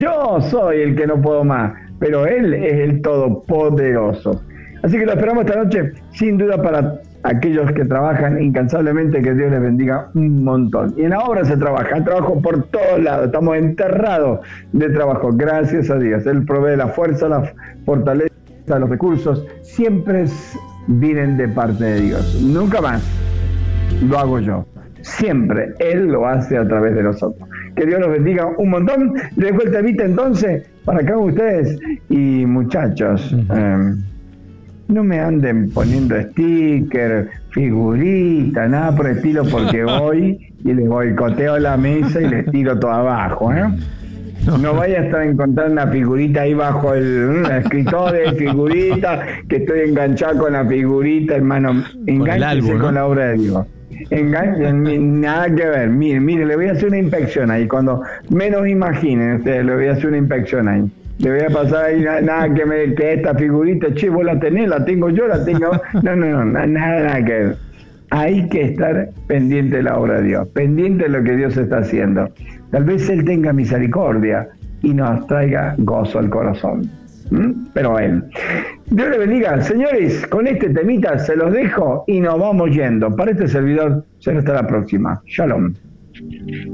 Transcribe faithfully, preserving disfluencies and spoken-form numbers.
Yo soy el que no puedo más, pero Él es el Todopoderoso. Así que lo esperamos esta noche, sin duda, para aquellos que trabajan incansablemente, que Dios les bendiga un montón. Y en la obra se trabaja, trabajo por todos lados, estamos enterrados de trabajo, gracias a Dios. Él provee la fuerza, la fortaleza, los recursos, siempre vienen de parte de Dios. Nunca más lo hago yo. Siempre Él lo hace a través de nosotros. Que Dios los bendiga un montón. Les dejo el temita entonces para cada uno de ustedes. Y muchachos, uh-huh. eh, no me anden poniendo sticker, figurita, nada por el estilo, porque voy y les boicoteo la mesa y les tiro todo abajo, ¿eh? No, no vaya a estar encontrando una figurita ahí bajo el escritorio, figurita, que estoy enganchado con la figurita, hermano. Engánchese con, ¿no? con la obra de Dios. Engan nada que ver. Mire, mire, le voy a hacer una inspección ahí. Cuando menos imaginen ustedes, le voy a hacer una inspección ahí. Le voy a pasar ahí nada, nada que, me, que esta figurita, che, vos la tenés, la tengo yo, la tengo. No, no, no, nada, nada que ver. Hay que estar pendiente de la obra de Dios, pendiente de lo que Dios está haciendo. Tal vez Él tenga misericordia y nos traiga gozo al corazón. ¿Mm? Pero Él. Dios le bendiga. Señores, con este temita se los dejo y nos vamos yendo. Para este servidor, será hasta la próxima. Shalom.